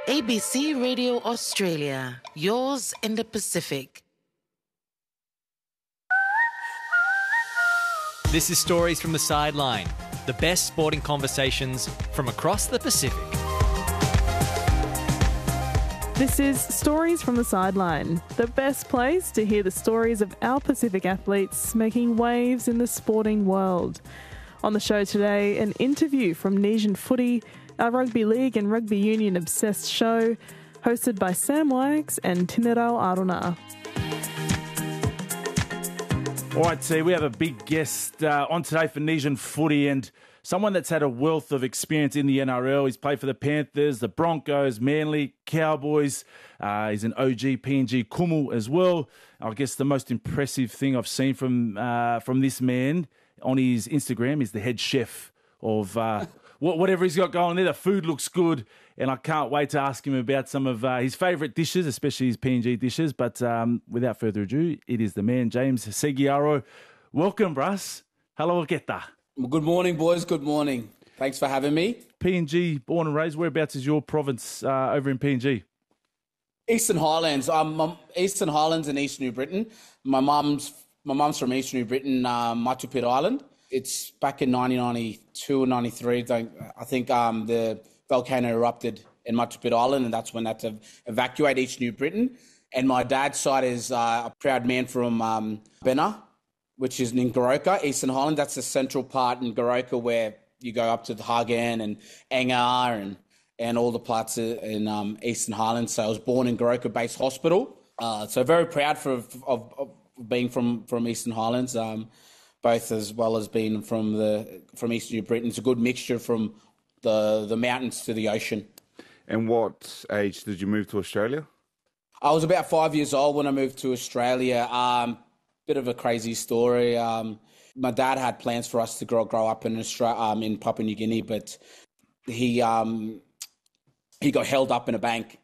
ABC Radio Australia, yours in the Pacific. This is Stories from the Sideline, the best sporting conversations from across the Pacific. This is Stories from the Sideline, the best place to hear the stories of our Pacific athletes making waves in the sporting world. On the show today, an interview from Nesian Footy, our rugby league and rugby union obsessed show, hosted by Sam Wags and Tinirao Aruna. All right, T, we have a big guest on today for Nesian Footy and someone that's had a wealth of experience in the NRL. He's played for the Panthers, the Broncos, Manly, Cowboys. He's an OG PNG Kumu as well. I guess the most impressive thing I've seen from this man on his Instagram is the head chef of whatever he's got going there. The food looks good, and I can't wait to ask him about some of his favourite dishes, especially his PNG dishes. But without further ado, it is the man, James Seguiaro. Welcome, Bruss. Hello, Geta. Good morning, boys. Good morning. Thanks for having me. PNG, born and raised. Whereabouts is your province over in PNG? Eastern Highlands. Eastern Highlands in East New Britain. My mum's from East New Britain, Matupit Island. It's back in 1992 or 93. I think the volcano erupted in Matupit Island, and that's when they had to evacuate East New Britain. And my dad's side is a proud man from Benna, which is in Goroka, Eastern Highland. That's the central part in Goroka where you go up to the Hagen and Angar and all the parts in Eastern Highlands. So I was born in Goroka Base Hospital. So very proud of being from Eastern Highlands, both as well as being from Eastern New Britain. It's a good mixture from the mountains to the ocean. And what age did you move to Australia? I was about 5 years old when I moved to Australia. Bit of a crazy story. My dad had plans for us to grow up in Australia, in Papua New Guinea, but he got held up in a bank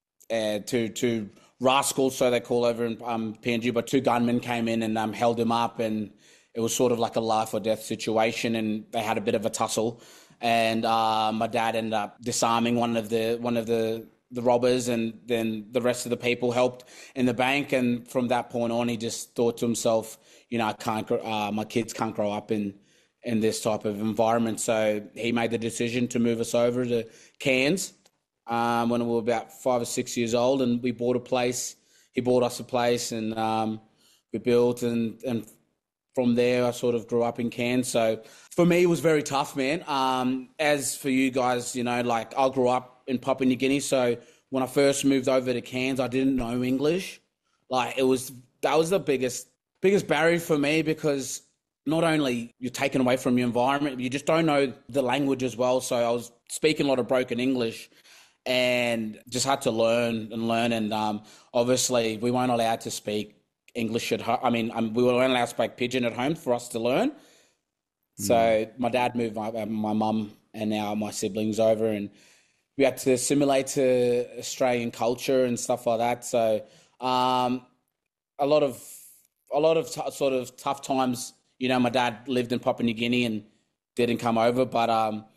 to rascals, so they call over in PNG. But two gunmen came in and held him up, and it was sort of like a life or death situation, and they had a bit of a tussle. And my dad ended up disarming one of the robbers, and then the rest of the people helped in the bank. And from that point on, he just thought to himself, my kids can't grow up in this type of environment. So he made the decision to move us over to Cairns when we were about 5 or 6 years old, and we bought a place. He bought us a place, and we built, and from there I sort of grew up in Cairns. So for me, it was very tough, man. As for you guys, I grew up in Papua New Guinea, so when I first moved over to Cairns, I didn't know English. That was the biggest barrier for me, because not only you're taken away from your environment, you just don't know the language as well. So I was speaking a lot of broken English and just had to learn. And obviously, we weren't allowed to speak English at home. We were only allowed to speak Pidgin at home for us to learn. So my dad moved my mum and now my siblings over, and we had to assimilate to Australian culture and stuff like that. So a lot of sort of tough times. My dad lived in Papua New Guinea and didn't come over, but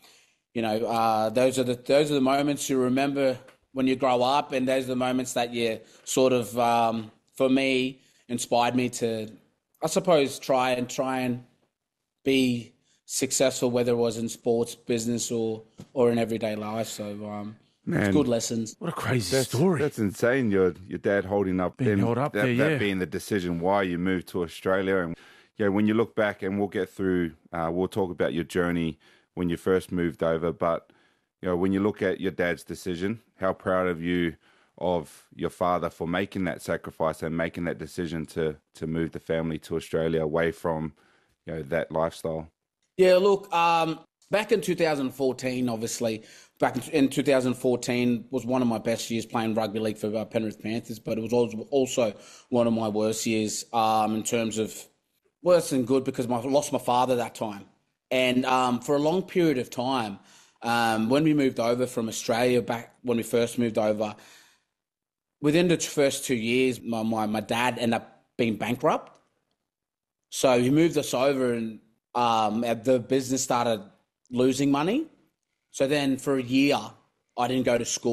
those are the moments you remember when you grow up, and those are the moments that you sort of, for me, inspired me to, I suppose, try and be successful, whether it was in sports, business, or in everyday life. So it's good lessons. What a crazy story. That's insane. Your dad holding up, that being the decision why you moved to Australia. And when you look back, and we'll get through, we'll talk about your journey when you first moved over. But when you look at your dad's decision, how proud of your father for making that sacrifice and making that decision to move the family to Australia away from that lifestyle. Yeah, look, back in 2014, obviously, in 2014 was one of my best years playing rugby league for Penrith Panthers, but it was also one of my worst years in terms of worse than good, because I lost my father that time. And for a long period of time, when we moved over from Australia, back when we first moved over, within the first 2 years, my dad ended up being bankrupt. So he moved us over, and the business started losing money. So then for a year, I didn't go to school.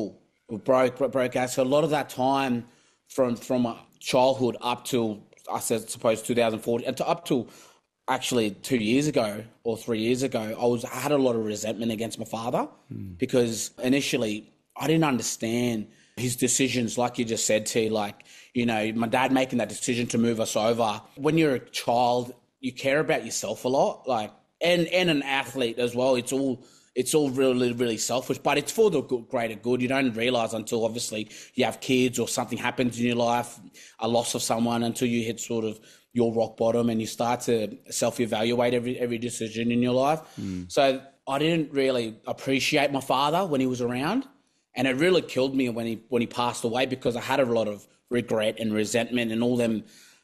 broke out. So a lot of that time from childhood up till, I suppose, 2014, and to up till actually 2 years ago or 3 years ago, I had a lot of resentment against my father because initially I didn't understand his decisions, like you just said, T, like, you know, my dad making that decision to move us over. When you're a child, you care about yourself a lot, like, and an athlete as well. It's all really, really selfish, but it's for the greater good. You don't realise until obviously you have kids or something happens in your life, a loss of someone, until you hit sort of your rock bottom and you start to self-evaluate every decision in your life. So I didn't really appreciate my father when he was around, and it really killed me when he passed away, because I had a lot of regret and resentment and all them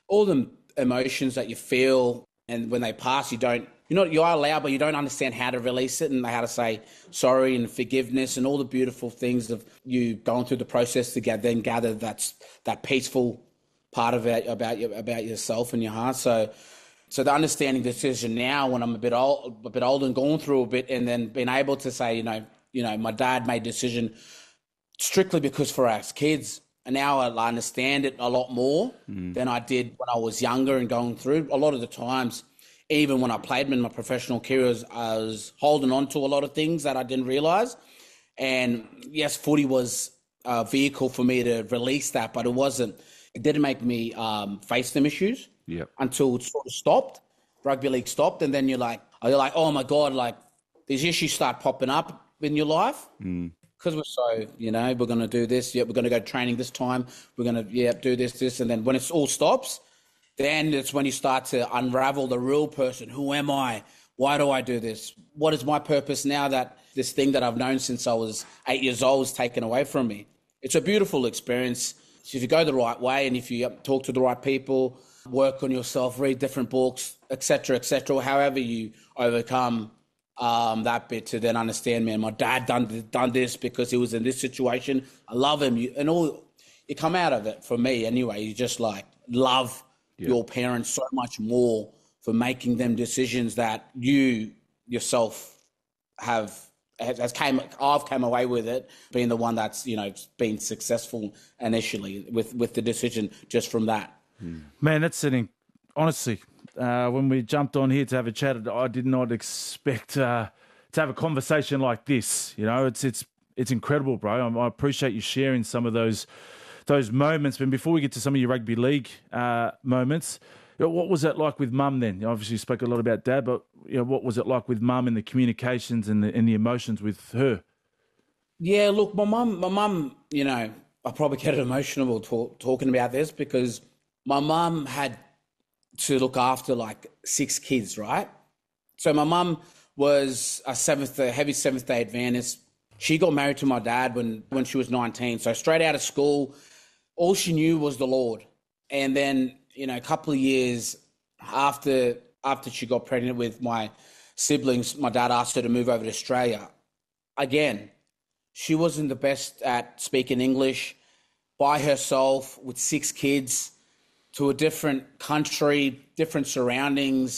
emotions that you feel. And when they pass, you are allowed, but you don't understand how to release it and how to say sorry and forgiveness and all the beautiful things of you going through the process to then gather that peaceful part of it about yourself and your heart. So the understanding decision now, when I'm a bit old and gone through a bit, and then being able to say, you know, my dad made a decision strictly because for us kids. And now I understand it a lot more than I did when I was younger and going through. A lot of the times, even when I played in my professional career, I was holding on to a lot of things that I didn't realise. And yes, footy was a vehicle for me to release that, but it didn't make me face them issues until it sort of stopped. Rugby league stopped, and then you're like, oh my God, like these issues start popping up in your life. Because we're so, you know, we're going to do this, we're going to go training this time, we're going to, do this, and then when it all stops, then it's when you start to unravel the real person. Who am I? Why do I do this? What is my purpose now that this thing that I've known since I was 8 years old is taken away from me? It's a beautiful experience. So if you go the right way and if you talk to the right people, work on yourself, read different books, etc., however you overcome that bit to then understand, man, my dad done this because he was in this situation. I love him. You come out of it, for me anyway, you just like love your parents so much more for making them decisions that you yourself I've come away with it being the one that's, you know, been successful initially with the decision just from that. Man, that's honestly, when we jumped on here to have a chat, I did not expect to have a conversation like this. You know, it's incredible, bro. I appreciate you sharing some of those moments. But before we get to some of your rugby league moments, what was that like with mum then? You obviously spoke a lot about dad, but what was it like with mum and the communications and the emotions with her? Yeah, look, my mum, you know, I probably get emotional talking about this because my mum had to look after like 6 kids, right? So my mum was a heavy Seventh-day Adventist. She got married to my dad when she was 19. So straight out of school, all she knew was the Lord. And then, you know, a couple of years after she got pregnant with my siblings, my dad asked her to move over to Australia. Again, she wasn't the best at speaking English, by herself with 6 kids to a different country, different surroundings.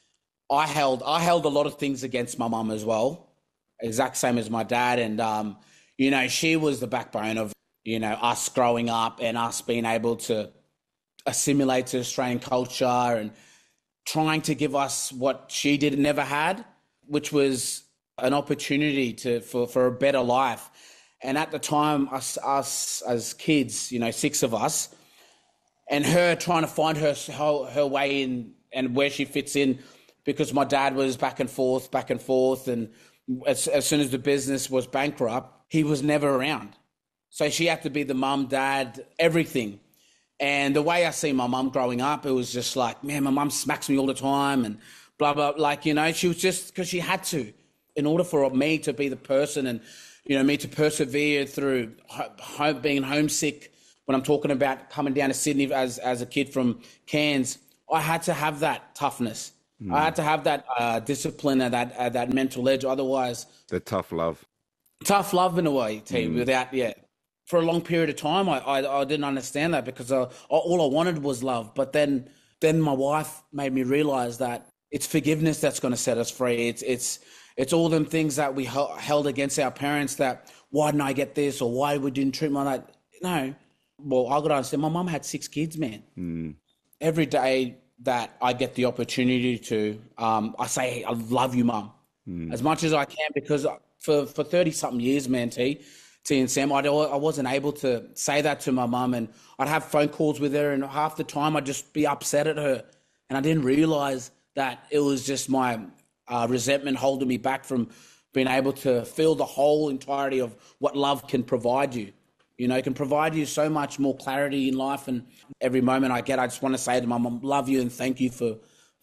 I held a lot of things against my mum as well, exact same as my dad. And, you know, she was the backbone of, you know, us growing up and us being able to assimilate to Australian culture and trying to give us what she never had, which was an opportunity for a better life. And at the time, us as kids, you know, 6 of us, and her trying to find her way in and where she fits in, because my dad was back and forth. And as soon as the business was bankrupt, he was never around. So she had to be the mum, dad, everything. And the way I see my mum growing up, it was just like, man, my mum smacks me all the time and blah, blah. Like, you know, she was just, because she had to, in order for me to be the person and, you know, me to persevere through being homesick. When I'm talking about coming down to Sydney as a kid from Cairns, I had to have that toughness. I had to have that discipline and that mental edge. Otherwise, the tough love in a way, team. Without for a long period of time, I didn't understand that because all I wanted was love. But then my wife made me realize that it's forgiveness that's going to set us free. It's all them things that we held against our parents that, why didn't I get this, or why we didn't treat me like that? No. Well, I got to understand, my mum had 6 kids, man. Every day that I get the opportunity to, I say, hey, I love you, Mum, as much as I can, because for 30-something years, man, T and Sam, I wasn't able to say that to my mum, and I'd have phone calls with her, and half the time I'd just be upset at her, and I didn't realise that it was just my resentment holding me back from being able to feel the whole entirety of what love can provide you. You know, it can provide you so much more clarity in life, and every moment I get, I just want to say to my mum, love you and thank you for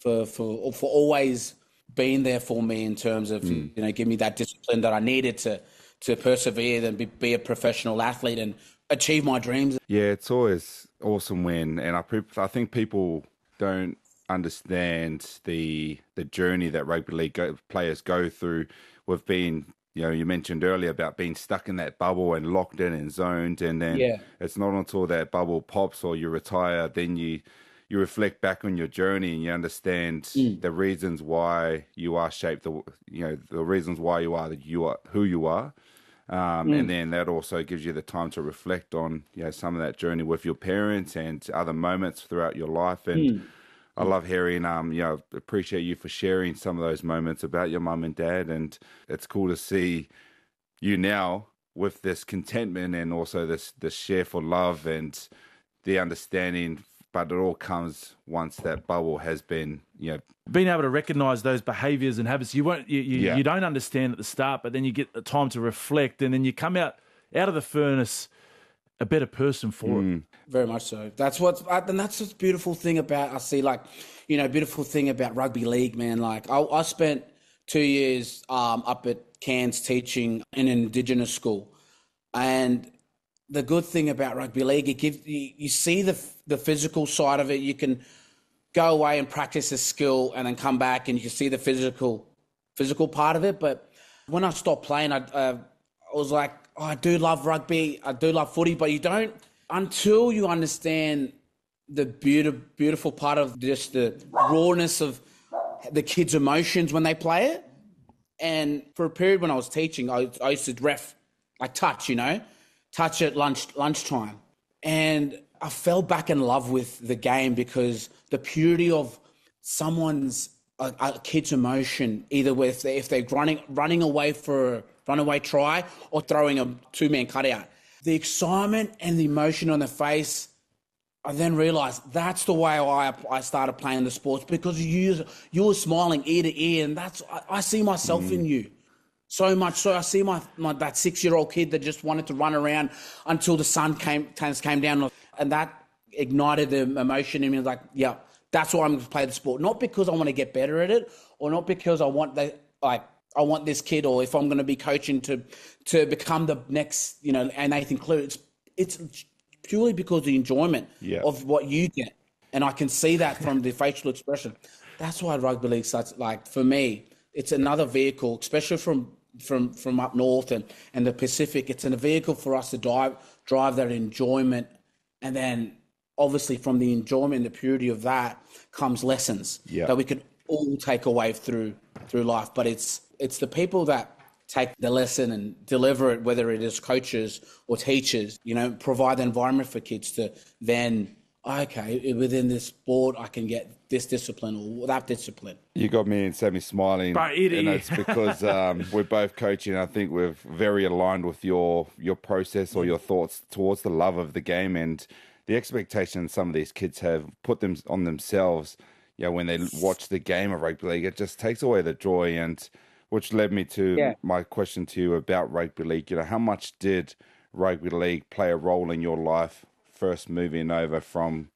always being there for me in terms of, you know, give me that discipline that I needed to persevere and be a professional athlete and achieve my dreams. Yeah, it's always awesome and I think people don't understand the journey that rugby league players go through. We've been, you know, you mentioned earlier about being stuck in that bubble and locked in and zoned, and then it's not until that bubble pops or you retire, then you reflect back on your journey and you understand the reasons why you are shaped, the reasons why you are who you are. And then that also gives you the time to reflect on, you know, some of that journey with your parents and other moments throughout your life. And I love hearing, appreciate you for sharing some of those moments about your mum and dad. And it's cool to see you now with this contentment and also this share for love and the understanding. But it all comes once that bubble has been, you know, being able to recognise those behaviours and habits. You don't understand at the start, but then you get the time to reflect, and then you come out of the furnace a better person for it. Very much so. That's the beautiful thing about, I see, like, you know, beautiful thing about rugby league, man. Like, I spent 2 years up at Cairns teaching in an Indigenous school, and the good thing about rugby league, it gives you see the physical side of it. You can go away and practice a skill and then come back and you can see the physical part of it. But when I stopped playing, I was like, oh, I do love rugby, I do love footy, but you don't until you understand the beautiful part of just the rawness of the kids' emotions when they play it. And for a period when I was teaching, I used to ref, like touch at lunchtime. And I fell back in love with the game because the purity of someone's a kid's emotion, either if they're running away for a runaway try or throwing a 2-man cutout, the excitement and the emotion on their face, I then realised that's the way I started playing the sports, because you were smiling ear to ear, and I see myself in you. So much so, I see my that 6-year-old kid that just wanted to run around until the sun came down, and that ignited the emotion in me. Like, yeah, that's why I'm going to play the sport. Not because I want to get better at it, or not because I want this kid, or if I'm going to be coaching to become the next, you know, and Nathan Cleary. It's purely because of the enjoyment of what you get, and I can see that from the facial expression. That's why rugby league such, like, for me, it's another vehicle, especially from up north and the Pacific. It's a vehicle for us to drive that enjoyment, and then obviously from the enjoyment and the purity of that comes lessons that we can all take away through life. But it's the people that take the lesson and deliver it, whether it is coaches or teachers, you know, provide the environment for kids to then, okay, within this sport, I can get this discipline or that discipline. You got me and Sammy smiling. And it's because we're both coaching. I think we're very aligned with your process or your thoughts towards the love of the game and the expectations some of these kids have put them on themselves. You know, when they watch the game of rugby league, it just takes away the joy, and which led me to my question to you about rugby league. You know, how much did rugby league play a role in your life first moving over from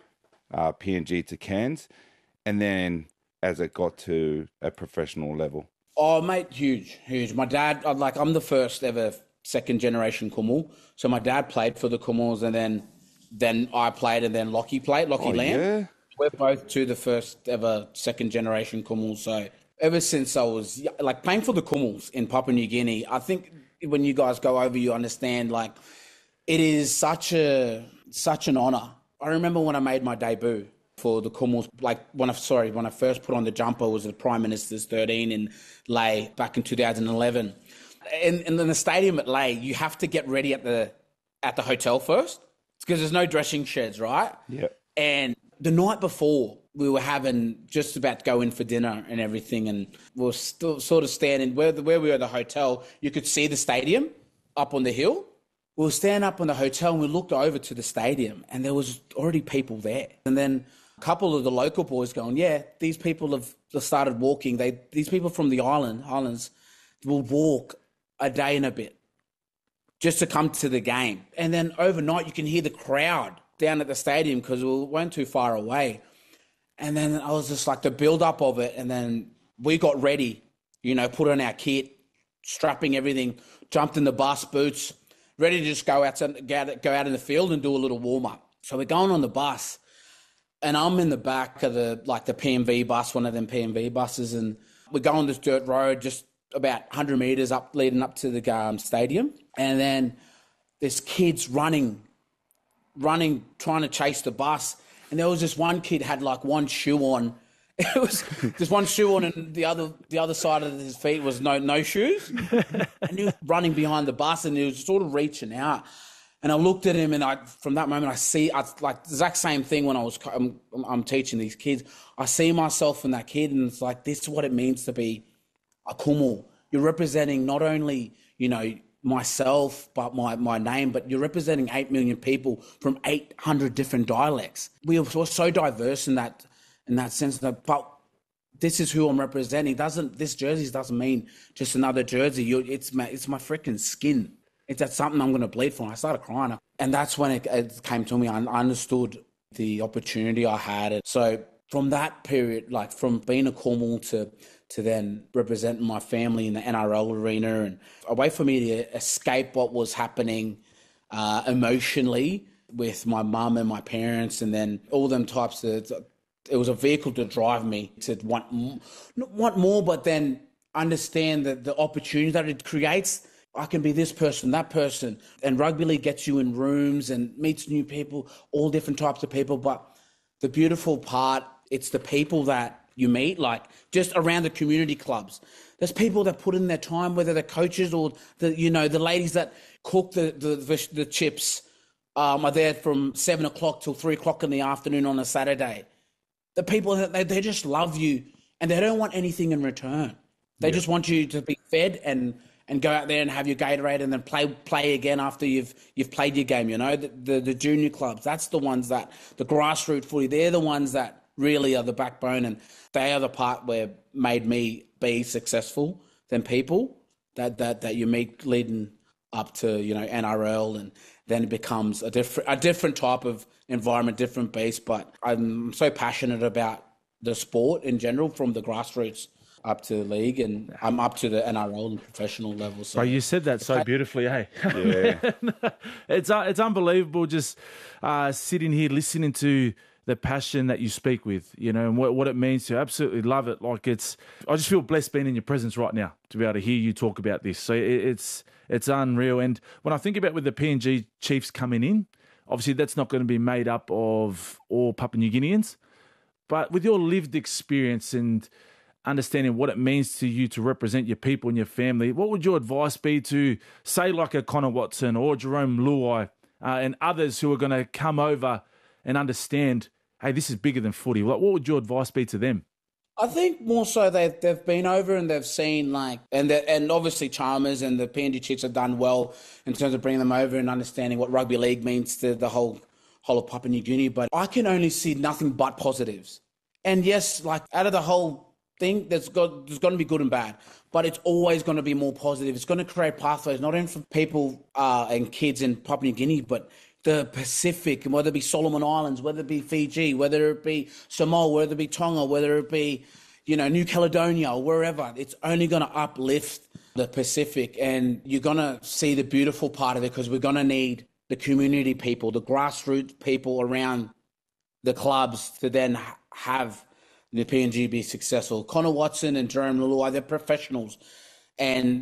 PNG to Cairns, and then as it got to a professional level? Oh, mate, huge. My dad, I'm the first ever second generation Kumul. So my dad played for the Kumuls, and then I played, and then Lockie played, Lockie Lamb. Yeah. We're both the first ever second generation Kumuls. So ever since I was playing for the Kumuls in Papua New Guinea, I think when you guys go over, you understand, like, it is such an honor. I remember when I made my debut for the Commonwealth. Like when I first put on the jumper, was the Prime Minister's 13 in Lae back in 2011. And in the stadium at Lae, you have to get ready at the hotel first because there's no dressing sheds, right? Yeah. And the night before, we were just about to go in for dinner and everything, and we were still sort of standing where we were at the hotel. You could see the stadium up on the hill. We were standing up on the hotel and we looked over to the stadium and there was already people there. And then a couple of the local boys going, yeah, these people have started walking. These people from the islands will walk a day and a bit just to come to the game. And then overnight you can hear the crowd down at the stadium because we weren't too far away. And then I was just like the build-up of it. And then we got ready, put on our kit, strapping everything, jumped in the bus, boots, ready to just go out in the field and do a little warm-up. So we're going on the bus, and I'm in the back of the PMV bus, one of them PMV buses, and we go on this dirt road just about 100 metres up, leading up to the stadium. And then there's kids running, trying to chase the bus. And there was this one kid had like one shoe on. It was just one shoe on, and the other side of his feet was no shoes. And he was running behind the bus, and he was sort of reaching out. And I looked at him, and from that moment, I like the exact same thing when I'm teaching these kids. I see myself in that kid, and it's like, this is what it means to be a Kumu. You're representing not only myself, but my name, but you're representing 8 million people from 800 different dialects. We are so diverse in that sense. But this is who I'm representing. This jersey doesn't mean just another jersey. It's my freaking skin. That's something I'm going to bleed for. And I started crying, and that's when it came to me. I understood the opportunity I had. So from that period, like from being a Cornwall to then representing my family in the NRL arena, and a way for me to escape what was happening emotionally with my mum and my parents, and then all them types of, it was a vehicle to drive me to not want more, but then understand that the opportunity that it creates. I can be this person, that person, and rugby league gets you in rooms and meets new people, all different types of people. But the beautiful part, it's the people that you meet, like just around the community clubs. There's people that put in their time, whether they're coaches or the ladies that cook the chips are there from 7 o'clock till 3 o'clock in the afternoon on a Saturday. The people that they just love you and they don't want anything in return. They just want you to be fed and go out there and have your Gatorade and then play again after you've played your game. The junior clubs, that's the ones that the grassroots footy. They're the ones that really are the backbone, and they are the part where made me be successful than people that you meet leading up to NRL, and then it becomes a different type of environment, different beast. But I'm so passionate about the sport in general, from the grassroots up to the league, and I'm up to the NRL and professional level. So you said that so beautifully, eh? Yeah. It's unbelievable just sitting here listening to the passion that you speak with, and what it means to absolutely love it. Like I just feel blessed being in your presence right now to be able to hear you talk about this. So it's unreal. And when I think about with the PNG Chiefs coming in, obviously that's not going to be made up of all Papua New Guineans, but with your lived experience and understanding what it means to you to represent your people and your family, what would your advice be to, say, like a Connor Watson or Jerome Luai and others who are going to come over and understand, hey, this is bigger than footy? What would your advice be to them? I think more so they've been over and they've seen and obviously Chalmers and the PNG Chiefs have done well in terms of bringing them over and understanding what rugby league means to the whole of Papua New Guinea. But I can only see nothing but positives. And yes, like out of the whole thing, there's going to be good and bad, but it's always going to be more positive. It's going to create pathways, not only for people and kids in Papua New Guinea, but the Pacific, and whether it be Solomon Islands, whether it be Fiji, whether it be Samoa, whether it be Tonga, whether it be, New Caledonia or wherever, it's only going to uplift the Pacific. And you're going to see the beautiful part of it, because we're going to need the community people, the grassroots people around the clubs to then have the PNG be successful. Connor Watson and Jerome Luai, they're professionals. And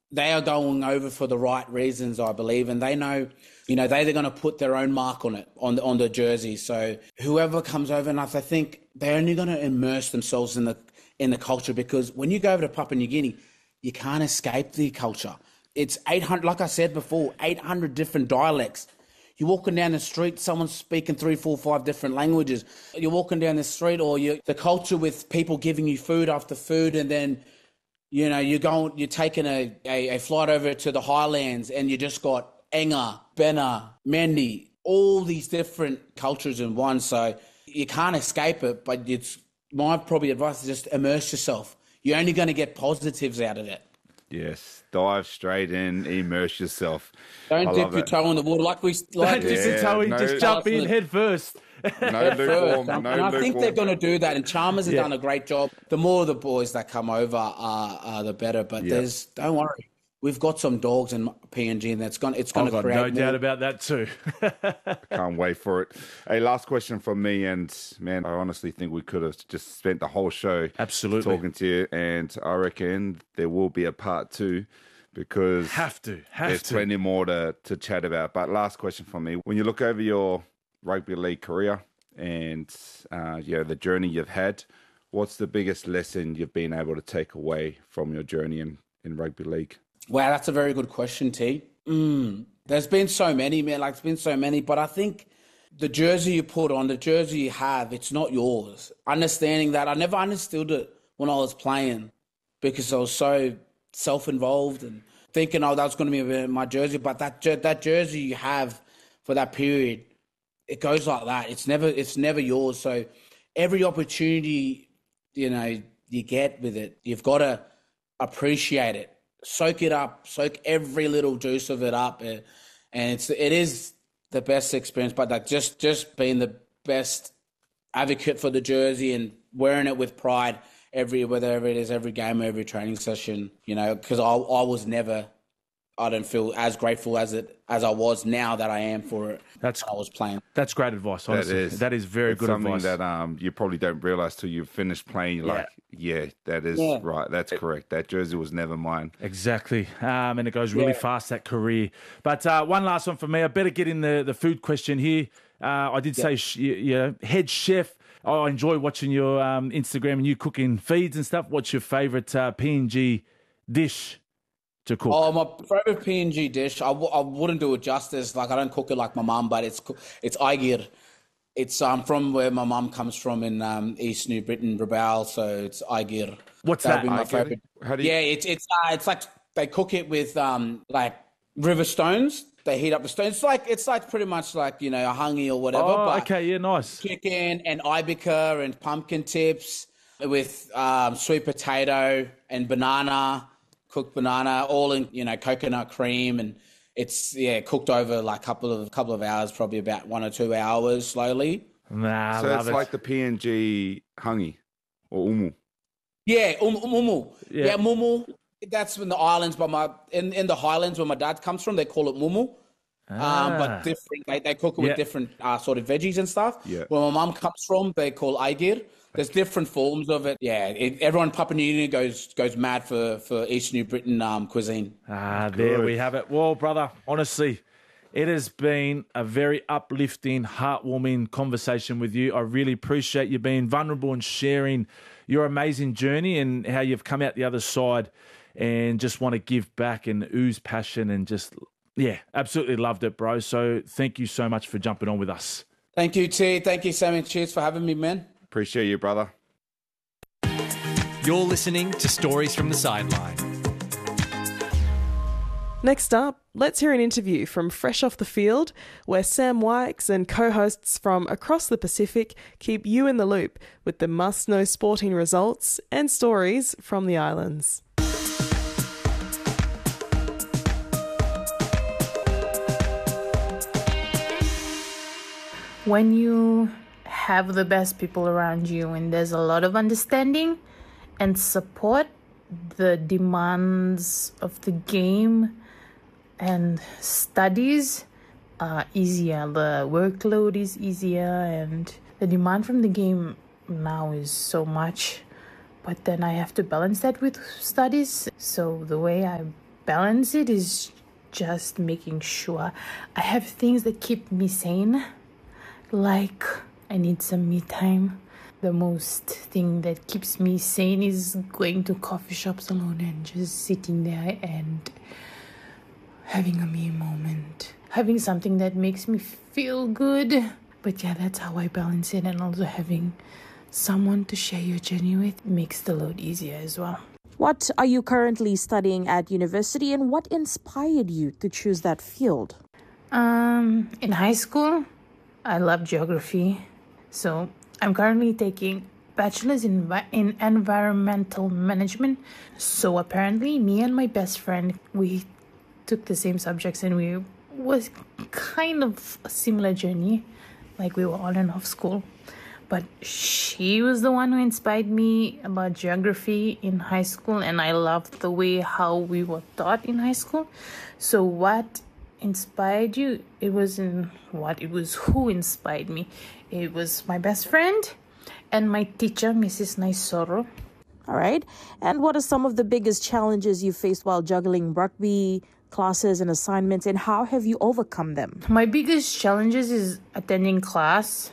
they are going over for the right reasons, I believe, and they know, they're going to put their own mark on it, on the jersey. So whoever comes over, and I think they're only going to immerse themselves in the culture, because when you go over to Papua New Guinea, you can't escape the culture. It's 800, like I said before, 800 different dialects. You're walking down the street, someone's speaking 3, 4, 5 different languages. You're walking down the street, or the culture with people giving you food after food, and then you're taking a flight over to the highlands, and you just got Enga, Bena, Mendi, all these different cultures in one. So you can't escape it, but it's my probably advice is just immerse yourself. You're only going to get positives out of it. Yes, dive straight in, immerse yourself. Don't dip your toe in the water Don't dip your toe in, just jump in head first. No lukewarm, and I think they're going to do that, and Chalmers has done a great job. The more of the boys that come over are the better. But don't worry, we've got some dogs in PNG, and it's going to create. I've got no doubt about that too. Can't wait for it. Hey, last question from me, and man, I honestly think we could have just spent the whole show absolutely talking to you, and I reckon there will be a part 2 because there's plenty more to chat about. But last question from me: when you look over your rugby league career and the journey you've had, what's the biggest lesson you've been able to take away from your journey in rugby league? Wow, that's a very good question, T. There's been so many, man. It's been so many, but I think the jersey you put on, the jersey you have, it's not yours. Understanding that, I never understood it when I was playing because I was so self-involved and thinking, that was going to be my jersey. But that jersey you have for that period, it goes like that. It's never yours. So every opportunity, you get with it, you've got to appreciate it. Soak it up, soak every little juice of it up, and it is the best experience. But just being the best advocate for the jersey and wearing it with pride whether it is every game, every training session, because I don't feel as grateful as I was now that I am for it. I was playing. That's great advice, honestly. That is very good advice. Something that you probably don't realise till you've finished playing. That is right. That's correct. That jersey was never mine. Exactly. And it goes really fast, that career. But one last one for me. I better get in the food question here. I did say, head chef. I enjoy watching your Instagram and you cooking feeds and stuff. What's your favourite PNG dish to cook? Oh, my favourite PNG dish, I wouldn't do it justice. I don't cook it like my mum, but it's aigir. It's from where my mum comes from in East New Britain, Rabaul, so it's aigir. What's that? Be my favourite. It's like they cook it with river stones. They heat up the stones. It's like pretty much like, a hangi or whatever. Oh, but okay, yeah, nice. Chicken and ibeca and pumpkin tips with sweet potato and banana, cooked banana, all in, coconut cream. And it's, cooked over a couple of hours, probably about 1 or 2 hours slowly. Nah, so it's like the PNG hangi or umu. Yeah, umu. Yeah, mumu. That's in the islands, but in the highlands where my dad comes from, they call it mumu. But different. They cook it with different sort of veggies and stuff. Yeah. Where my mum comes from, they call aigir. There's different forms of it. Yeah, everyone in Papua New Guinea goes mad for East New Britain cuisine. There we have it. Well, brother, honestly, it has been a very uplifting, heartwarming conversation with you. I really appreciate you being vulnerable and sharing your amazing journey and how you've come out the other side and just want to give back and ooze passion and just, absolutely loved it, bro. So thank you so much for jumping on with us. Thank you, T. Thank you, Sam, and cheers for having me, man. Appreciate you, brother. You're listening to Stories from the Sideline. Next up, let's hear an interview from Fresh Off the Field, where Sam Wykes and co-hosts from across the Pacific keep you in the loop with the must-know sporting results and stories from the islands. When you have the best people around you and there's a lot of understanding and support, the demands of the game and studies are easier. The workload is easier and the demand from the game now is so much. But then I have to balance that with studies. So the way I balance it is just making sure I have things that keep me sane. Like, I need some me time. The most thing that keeps me sane is going to coffee shops alone and just sitting there and having a me moment. Having something that makes me feel good. But yeah, that's how I balance it. And also having someone to share your journey with makes the load easier as well. What are you currently studying at university, and what inspired you to choose that field? In high school, I love geography. So I'm currently taking bachelor's in environmental management. So apparently me and my best friend, we took the same subjects and we was kind of a similar journey. Like we were on and off school. But she was the one who inspired me about geography in high school, and I loved the way how we were taught in high school. So what inspired you? It was who inspired me. It was my best friend and my teacher, Mrs. Naisoro. All right. And what are some of the biggest challenges you faced while juggling rugby, classes and assignments, and how have you overcome them? My biggest challenges is attending class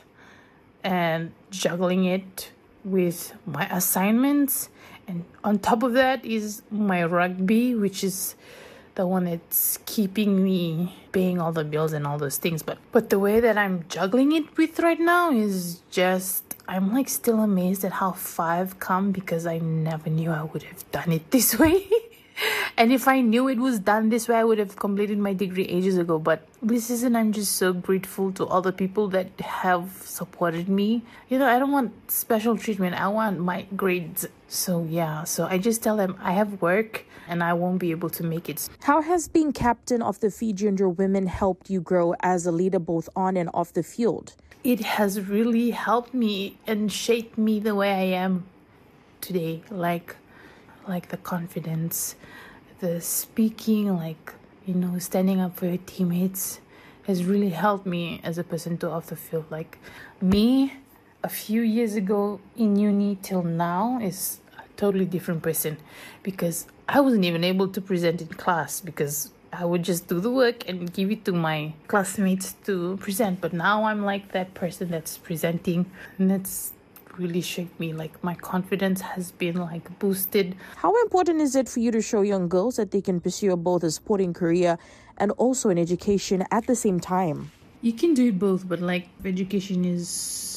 and juggling it with my assignments. And on top of that is my rugby, which is the one that's keeping me paying all the bills and all those things. But the way that I'm juggling it with right now is just, I'm like still amazed at how far I've come, because I never knew I would have done it this way. And if I knew it was done this way, I would have completed my degree ages ago. But this season, I'm just so grateful to all the people that have supported me. You know, I don't want special treatment. I want my grades. So I just tell them I have work and I won't be able to make it. How has being captain of the Fiji Under Women helped you grow as a leader both on and off the field? It has really helped me and shaped me the way I am today. Like the confidence, the speaking, standing up for your teammates has really helped me as a person to off the field. Like me, a few years ago in uni till now is a totally different person, because I wasn't even able to present in class because I would just do the work and give it to my classmates to present. But now I'm like that person that's presenting, and that's really shaped me. Like my confidence has been boosted. How important is it for you to show young girls that they can pursue both a sporting career and also an education at the same time? You can do it both, but education is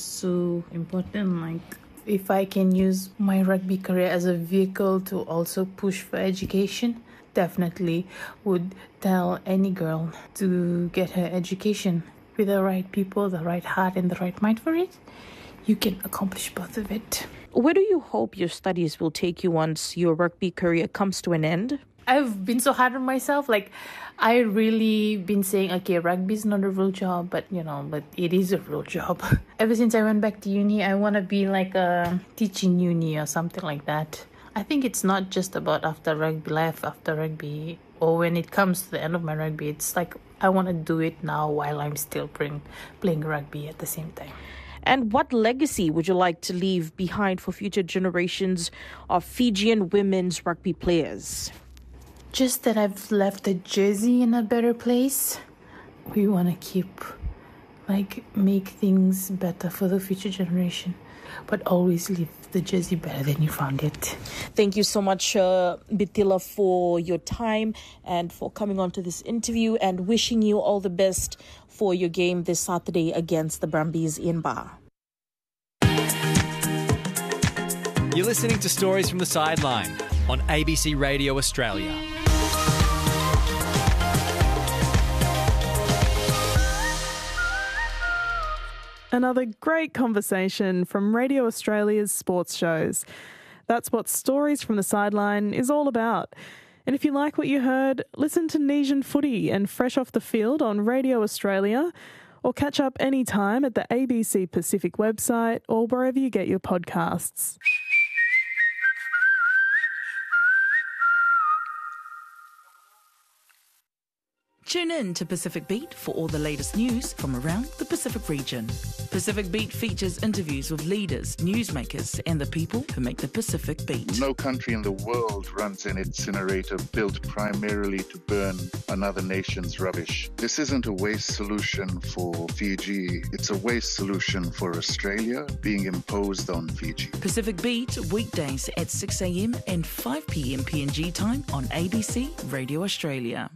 so important. If I can use my rugby career as a vehicle to also push for education, definitely would tell any girl to get her education with the right people, the right heart and the right mind for it. You can accomplish both of it. Where do you hope your studies will take you once your rugby career comes to an end? I've been so hard on myself. I really been saying, okay, rugby is not a real job, but it is a real job. Ever since I went back to uni, I want to be a teaching uni or something like that. I think it's not just about after rugby, or when it comes to the end of my rugby. It's I want to do it now while I'm still playing rugby at the same time. And what legacy would you like to leave behind for future generations of Fijian women's rugby players? Just that I've left the jersey in a better place. We want to keep, make things better for the future generation, but always leave the jersey better than you found it. Thank you so much, Bitila, for your time and for coming on to this interview, and wishing you all the best for your game this Saturday against the Brumbies in Ba. You're listening to Stories from the Sideline on ABC Radio Australia. Another great conversation from Radio Australia's sports shows. That's what Stories from the Sideline is all about. And if you like what you heard, listen to Nesian Footy and Fresh Off the Field on Radio Australia, or catch up anytime at the ABC Pacific website or wherever you get your podcasts. Tune in to Pacific Beat for all the latest news from around the Pacific region. Pacific Beat features interviews with leaders, newsmakers, and the people who make the Pacific beat. No country in the world runs an incinerator built primarily to burn another nation's rubbish. This isn't a waste solution for Fiji. It's a waste solution for Australia being imposed on Fiji. Pacific Beat, weekdays at 6 a.m. and 5 p.m. PNG time on ABC Radio Australia.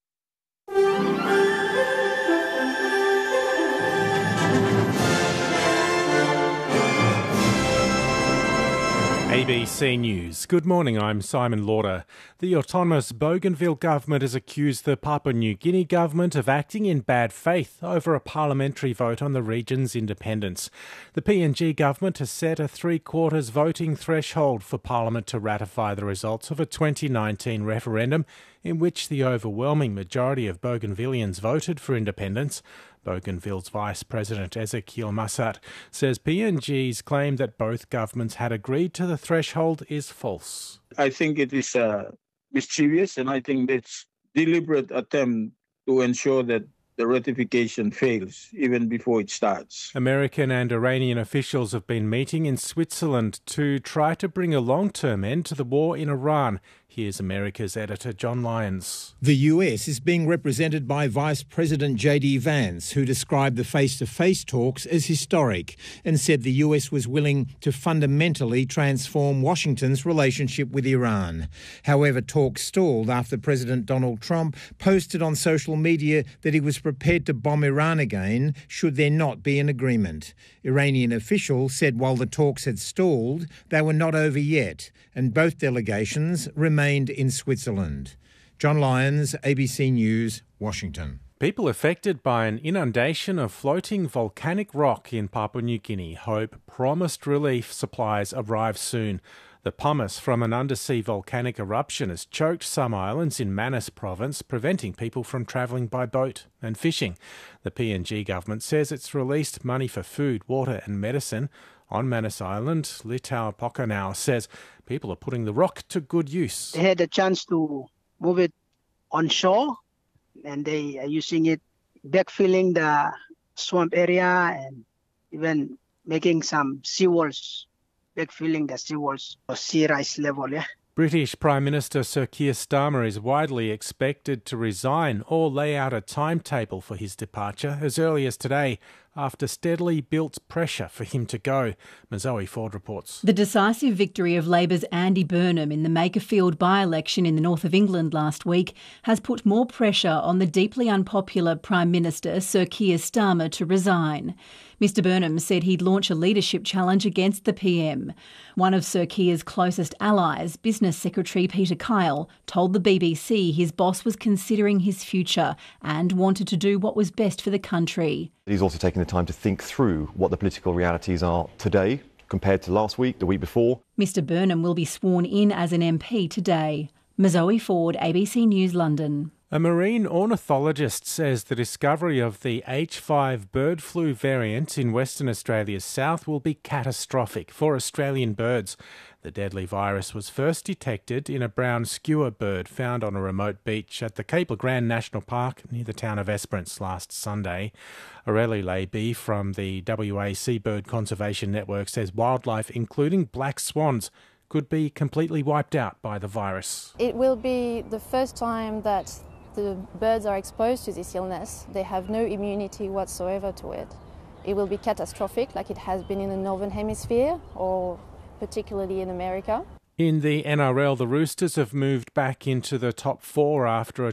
ABC News. Good morning, I'm Simon Lauder. The autonomous Bougainville government has accused the Papua New Guinea government of acting in bad faith over a parliamentary vote on the region's independence. The PNG government has set a three-quarters voting threshold for Parliament to ratify the results of a 2019 referendum in which the overwhelming majority of Bougainvilleans voted for independence. Bougainville's Vice President Ezekiel Massat says PNG's claim that both governments had agreed to the threshold is false. I think it is mischievous, and I think it's deliberate attempt to ensure that the ratification fails even before it starts. American and Iranian officials have been meeting in Switzerland to try to bring a long-term end to the war in Iran. Here's America's editor John Lyons. The US is being represented by Vice President J.D. Vance, who described the face-to-face talks as historic and said the US was willing to fundamentally transform Washington's relationship with Iran. However, talks stalled after President Donald Trump posted on social media that he was prepared to bomb Iran again should there not be an agreement. Iranian officials said while the talks had stalled, they were not over yet, and both delegations remained in Switzerland. John Lyons, ABC News, Washington. People affected by an inundation of floating volcanic rock in Papua New Guinea hope promised relief supplies arrive soon. The pumice from an undersea volcanic eruption has choked some islands in Manus province, preventing people from travelling by boat and fishing. The PNG government says it's released money for food, water and medicine. On Manus Island, Litau Pokanau says people are putting the rock to good use. They had a chance to move it on and they are using it, backfilling the swamp area and even making some seawalls, backfilling the seawalls or sea rise level. British Prime Minister Sir Keir Starmer is widely expected to resign or lay out a timetable for his departure as early as today after steadily built pressure for him to go. Zoe Ford reports. The decisive victory of Labor's Andy Burnham in the Makerfield by-election in the north of England last week has put more pressure on the deeply unpopular Prime Minister Sir Keir Starmer to resign. Mr Burnham said he'd launch a leadership challenge against the PM. One of Sir Keir's closest allies, Business Secretary Peter Kyle, told the BBC his boss was considering his future and wanted to do what was best for the country. He's also taking the time to think through what the political realities are today compared to last week, the week before. Mr Burnham will be sworn in as an MP today. Zoe Ford, ABC News, London. A marine ornithologist says the discovery of the H5 bird flu variant in Western Australia's south will be catastrophic for Australian birds. The deadly virus was first detected in a brown skewer bird found on a remote beach at the Cape Grand National Park near the town of Esperance last Sunday. Aurelie Leiby from the WA Seabird Conservation Network says wildlife, including black swans, could be completely wiped out by the virus. It will be the first time that the birds are exposed to this illness. They have no immunity whatsoever to it. It will be catastrophic, like it has been in the Northern Hemisphere or particularly in America. In the NRL, the Roosters have moved back into the top four after a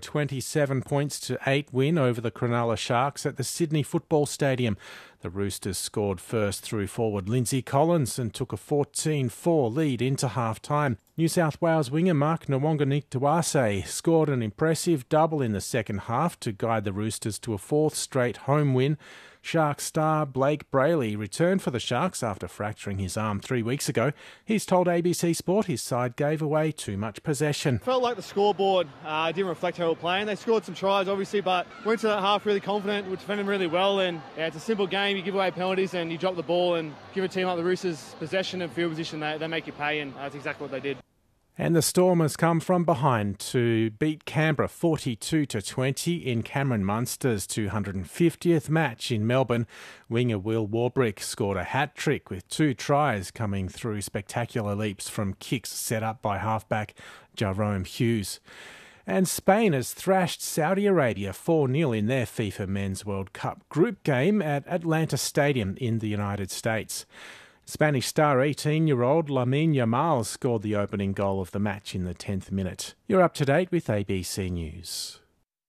27-8 win over the Cronulla Sharks at the Sydney Football Stadium. The Roosters scored first through forward Lindsay Collins and took a 14-4 lead into half-time. New South Wales winger Mark Nwongonik-Tuase scored an impressive double in the second half to guide the Roosters to a fourth straight home win. Sharks star Blake Brayley returned for the Sharks after fracturing his arm 3 weeks ago. He's told ABC Sport his side gave away too much possession. Felt like the scoreboard didn't reflect how we were playing. They scored some tries, obviously, but went to that half really confident. We defended really well, and it's a simple game. You give away penalties and you drop the ball and give a team like the Roosters possession and field position. They make you pay, and that's exactly what they did. And the Storm has come from behind to beat Canberra 42-20 in Cameron Munster's 250th match in Melbourne. Winger Will Warbrick scored a hat-trick with 2 tries coming through spectacular leaps from kicks set up by halfback Jerome Hughes. And Spain has thrashed Saudi Arabia 4-0 in their FIFA Men's World Cup group game at Atlanta Stadium in the United States. Spanish star 18-year-old Lamine Yamal scored the opening goal of the match in the 10th minute. You're up to date with ABC News.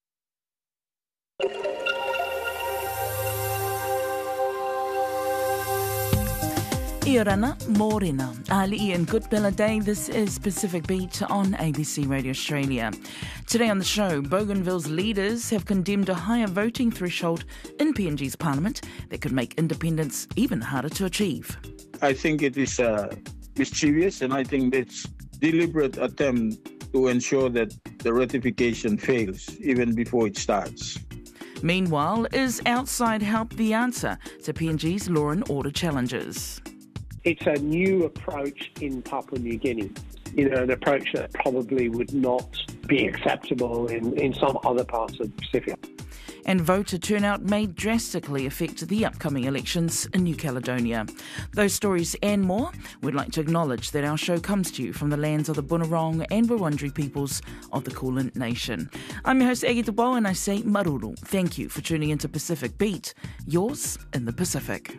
Iorana Morena, Ali and Good Bella Day. This is Pacific Beat on ABC Radio Australia. Today on the show, Bougainville's leaders have condemned a higher voting threshold in PNG's parliament that could make independence even harder to achieve. I think it is mischievous, and I think it's deliberate attempt to ensure that the ratification fails even before it starts. Meanwhile, is outside help the answer to PNG's law and order challenges? It's a new approach in Papua New Guinea, an approach that probably would not be acceptable in some other parts of the Pacific. And voter turnout may drastically affect the upcoming elections in New Caledonia. Those stories and more, we'd like to acknowledge that our show comes to you from the lands of the Bunurong and Wurundjeri peoples of the Kulin Nation. I'm your host, Aggie Tabo, and I say maruru. Thank you for tuning into Pacific Beat, yours in the Pacific.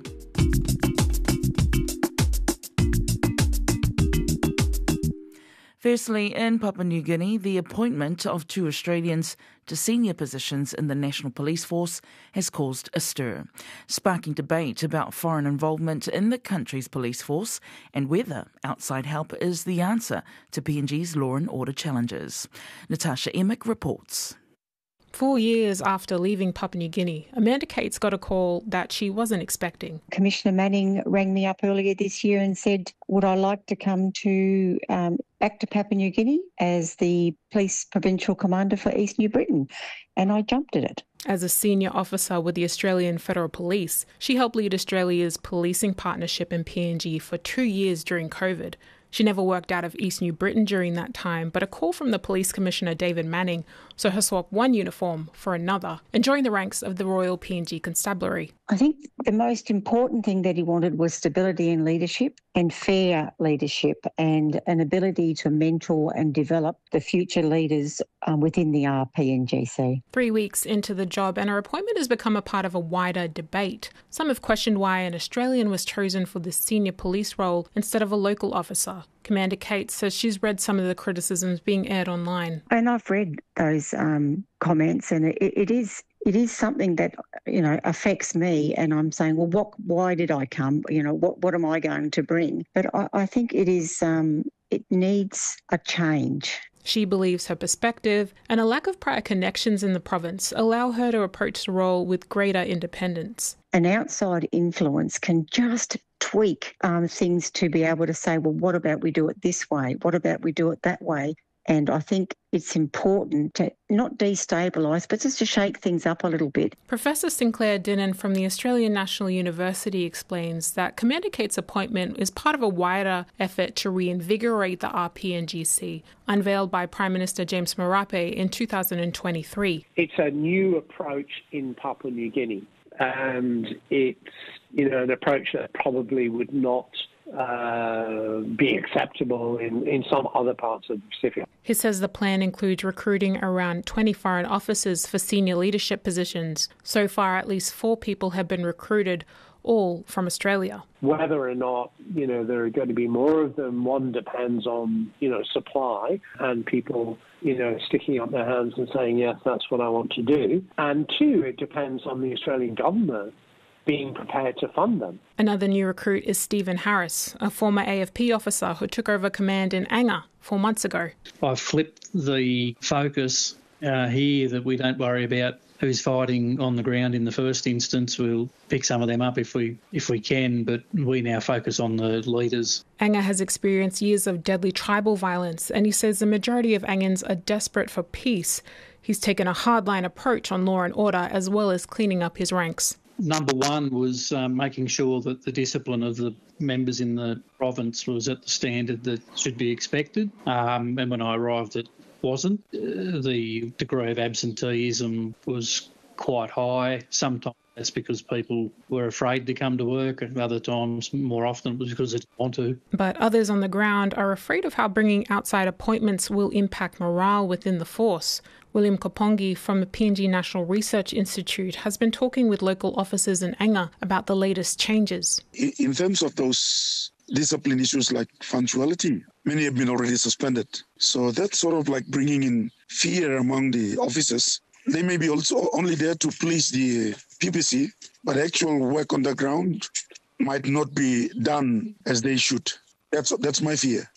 Firstly, in Papua New Guinea, the appointment of 2 Australians to senior positions in the National Police Force has caused a stir, sparking debate about foreign involvement in the country's police force and whether outside help is the answer to PNG's law and order challenges. Natasha Emick reports. 4 years after leaving Papua New Guinea, Amanda Cates got a call that she wasn't expecting. Commissioner Manning rang me up earlier this year and said, would I like to come to back to Papua New Guinea as the Police Provincial Commander for East New Britain? And I jumped at it. As a senior officer with the Australian Federal Police, she helped lead Australia's policing partnership in PNG for 2 years during COVID. She never worked out of East New Britain during that time, but a call from the Police Commissioner David Manning saw her swap one uniform for another and join the ranks of the Royal PNG Constabulary. I think the most important thing that he wanted was stability in leadership and fair leadership and an ability to mentor and develop the future leaders within the RPNGC. 3 weeks into the job, and her appointment has become a part of a wider debate. Some have questioned why an Australian was chosen for the senior police role instead of a local officer. Commander Cates says she's read some of the criticisms being aired online. And I've read those comments, and it is something that, affects me, and I'm saying, well, why did I come? What am I going to bring? But I think it needs a change. She believes her perspective and a lack of prior connections in the province allow her to approach the role with greater independence. An outside influence can just tweak things to be able to say, well, what about we do it this way? What about we do it that way? And I think it's important to not destabilise, but just to shake things up a little bit. Professor Sinclair Dinnan from the Australian National University explains that Commander Cates' appointment is part of a wider effort to reinvigorate the RPNGC, unveiled by Prime Minister James Marape in 2023. It's a new approach in Papua New Guinea, and it's an approach that probably would not be acceptable in some other parts of the Pacific. He says the plan includes recruiting around 20 foreign officers for senior leadership positions. So far, at least 4 people have been recruited, all from Australia. Whether or not, there are going to be more of them, one depends on, supply and people, sticking up their hands and saying, yes, that's what I want to do. And 2, it depends on the Australian government being prepared to fund them. Another new recruit is Stephen Harris, a former AFP officer who took over command in Anga 4 months ago. I've flipped the focus here that we don't worry about who's fighting on the ground in the first instance. We'll pick some of them up if we can, but we now focus on the leaders. Anga has experienced years of deadly tribal violence, and he says the majority of Angans are desperate for peace. He's taken a hardline approach on law and order as well as cleaning up his ranks. number one was making sure that the discipline of the members in the province was at the standard that should be expected. And when I arrived, it wasn't. The degree of absenteeism was quite high. Sometimes that's because people were afraid to come to work, and other times, more often, it was because they didn't want to. But others on the ground are afraid of how bringing outside appointments will impact morale within the force. William Kopongi from the PNG National Research Institute has been talking with local officers in Anga about the latest changes. In terms of those discipline issues like punctuality, many have been already suspended. So that's sort of like bringing in fear among the officers. They may be also only there to please the PPC, but actual work on the ground might not be done as they should. That's my fear.